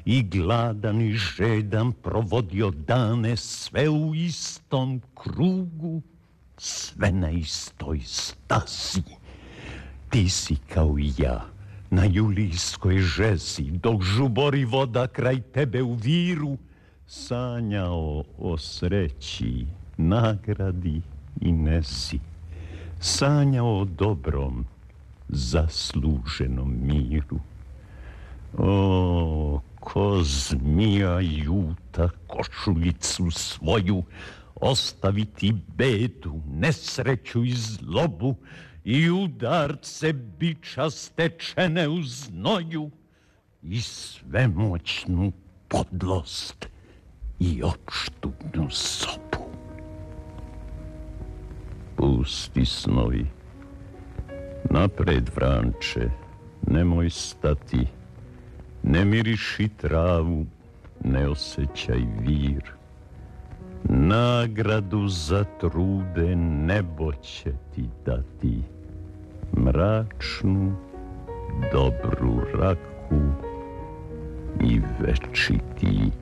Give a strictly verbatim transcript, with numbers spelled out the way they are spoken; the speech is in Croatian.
i gladan i žedan provodio dane sve u istom krugu, sve na istoj stasi. Ti si kao i ja na julijskoj žezi, dok žubori voda kraj tebe u viru, sanjao o sreći, nagradi i nesi. Sanjao o dobrom, zasluženom miru. O, ko zmija juta košulicu svoju, ostaviti bedu, nesreću i zlobu i udarce biča stečene u znoju i svemoćnu podlost i opštudnu sobu. Pusti snovi, napred vranče, nemoj stati, ne miriši travu, ne osjećaj vir. Nagradu za trude nebo će ti dati, mračnu, dobru raku i večiti